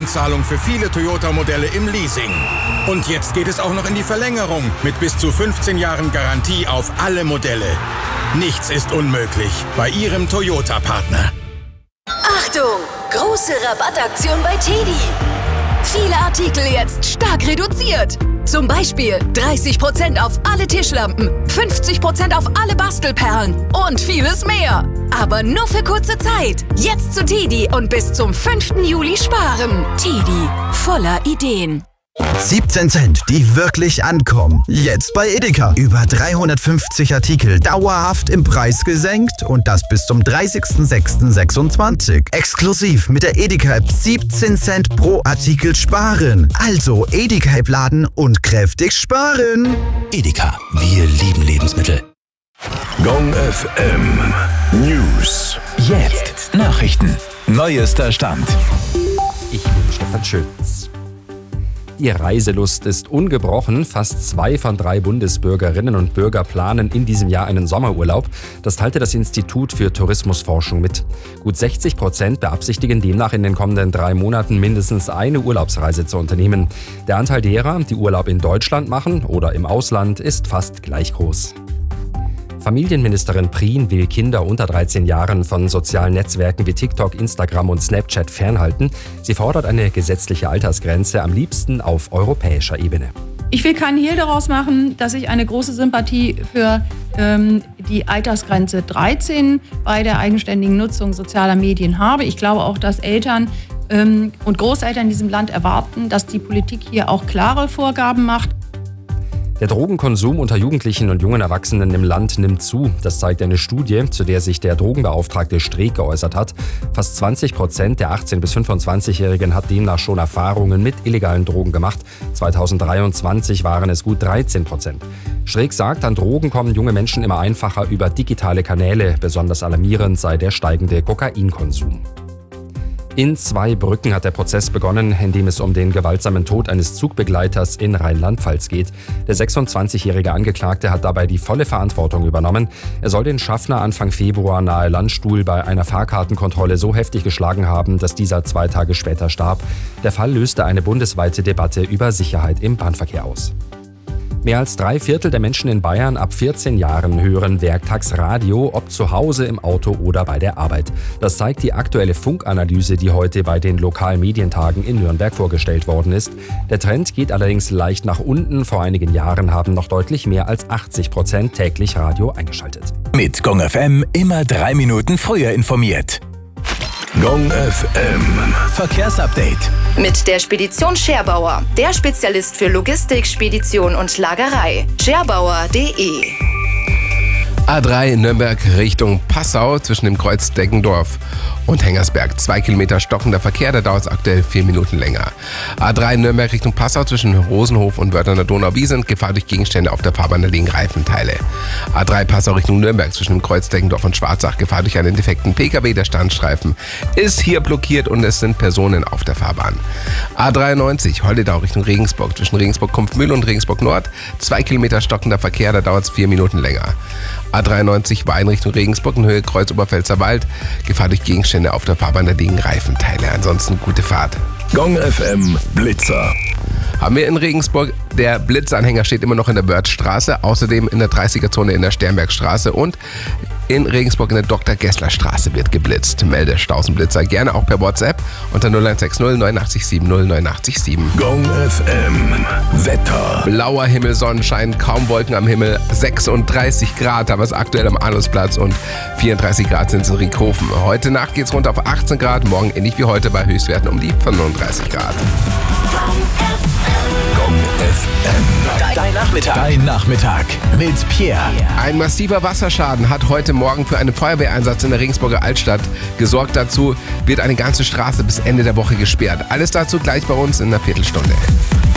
Einzahlung für viele Toyota-Modelle im Leasing. Und jetzt geht es auch noch in die Verlängerung mit bis zu 15 Jahren Garantie auf alle Modelle. Nichts ist unmöglich bei Ihrem Toyota-Partner. Achtung! Große Rabattaktion bei TEDi. Viele Artikel jetzt stark reduziert. Zum Beispiel 30% auf alle Tischlampen, 50% auf alle Bastelperlen und vieles mehr. Aber nur für kurze Zeit. Jetzt zu TEDi und bis zum 5. Juli sparen. TEDi, voller Ideen. 17 Cent, die wirklich ankommen. Jetzt bei Edeka. Über 350 Artikel dauerhaft im Preis gesenkt und das bis zum 30.06.26. Exklusiv mit der Edeka-App 17 Cent pro Artikel sparen. Also Edeka-App laden und kräftig sparen. Edeka, wir lieben Lebensmittel. Gong FM News. Jetzt Nachrichten. Neuester Stand. Ich bin Stefan Schütz. Die Reiselust ist ungebrochen. Fast 2 von 3 Bundesbürgerinnen und Bürger planen in diesem Jahr einen Sommerurlaub. Das teilte das Institut für Tourismusforschung mit. Gut 60% beabsichtigen demnach in den kommenden 3 Monaten mindestens eine Urlaubsreise zu unternehmen. Der Anteil derer, die Urlaub in Deutschland machen oder im Ausland, ist fast gleich groß. Familienministerin Prien will Kinder unter 13 Jahren von sozialen Netzwerken wie TikTok, Instagram und Snapchat fernhalten. Sie fordert eine gesetzliche Altersgrenze, am liebsten auf europäischer Ebene. Ich will keinen Hehl daraus machen, dass ich eine große Sympathie für die Altersgrenze 13 bei der eigenständigen Nutzung sozialer Medien habe. Ich glaube auch, dass Eltern und Großeltern in diesem Land erwarten, dass die Politik hier auch klare Vorgaben macht. Der Drogenkonsum unter Jugendlichen und jungen Erwachsenen im Land nimmt zu. Das zeigt eine Studie, zu der sich der Drogenbeauftragte Streeck geäußert hat. Fast 20% der 18- bis 25-Jährigen hat demnach schon Erfahrungen mit illegalen Drogen gemacht. 2023 waren es gut 13%. Streeck sagt, an Drogen kommen junge Menschen immer einfacher über digitale Kanäle. Besonders alarmierend sei der steigende Kokainkonsum. In Zweibrücken hat der Prozess begonnen, in dem es um den gewaltsamen Tod eines Zugbegleiters in Rheinland-Pfalz geht. Der 26-jährige Angeklagte hat dabei die volle Verantwortung übernommen. Er soll den Schaffner Anfang Februar nahe Landstuhl bei einer Fahrkartenkontrolle so heftig geschlagen haben, dass dieser 2 Tage später starb. Der Fall löste eine bundesweite Debatte über Sicherheit im Bahnverkehr aus. Mehr als 3/4 der Menschen in Bayern ab 14 Jahren hören werktags Radio, ob zu Hause, im Auto oder bei der Arbeit. Das zeigt die aktuelle Funkanalyse, die heute bei den Lokalmedientagen in Nürnberg vorgestellt worden ist. Der Trend geht allerdings leicht nach unten. Vor einigen Jahren haben noch deutlich mehr als 80% täglich Radio eingeschaltet. Mit Gong FM immer 3 Minuten früher informiert. Gong FM Verkehrsupdate. Mit der Spedition Scherbauer, der Spezialist für Logistik, Spedition und Lagerei. scherbauer.de. A3 Nürnberg Richtung Passau zwischen dem Kreuz Deggendorf und Hengersberg. 2 Kilometer stockender Verkehr, da dauert es aktuell 4 Minuten länger. A3 Nürnberg Richtung Passau zwischen Rosenhof und Wörth an der Donau-Wiesent. Gefahr durch Gegenstände auf der Fahrbahn, da liegen Reifenteile. A3 Passau Richtung Nürnberg zwischen dem Kreuz Deggendorf und Schwarzach. Gefahr durch einen defekten PKW. Der Standstreifen ist hier blockiert und es sind Personen auf der Fahrbahn. A93 Holledau Richtung Regensburg zwischen Regensburg-Kumpfmühl und Regensburg Nord. 2 Kilometer stockender Verkehr, da dauert es 4 Minuten länger. A93 Wein Richtung Regensburg in Höhe Kreuz Oberpfälzer Wald. Gefahr durch Gegenstände auf der Fahrbahn, da liegen Reifenteile. Ansonsten gute Fahrt. Gong FM Blitzer. Haben wir in Regensburg. Der Blitzanhänger steht immer noch in der Wörthstraße, außerdem in der 30er-Zone in der Sternbergstraße und in Regensburg in der Dr.-Gessler-Straße wird geblitzt. Melde Stausenblitzer gerne auch per WhatsApp unter 0160 8970 0987. Gong FM Wetter. Blauer Himmel, Sonnenschein, kaum Wolken am Himmel, 36 Grad haben wir es aktuell am Alusplatz und 34 Grad sind es in Riedhofen. Heute Nacht geht es runter auf 18 Grad, morgen ähnlich wie heute bei Höchstwerten um die 35 Grad. Gong FM. Dein Nachmittag mit Pierre. Ein massiver Wasserschaden hat heute Morgen für einen Feuerwehreinsatz in der Regensburger Altstadt gesorgt. Dazu wird eine ganze Straße bis Ende der Woche gesperrt. Alles dazu gleich bei uns in einer Viertelstunde.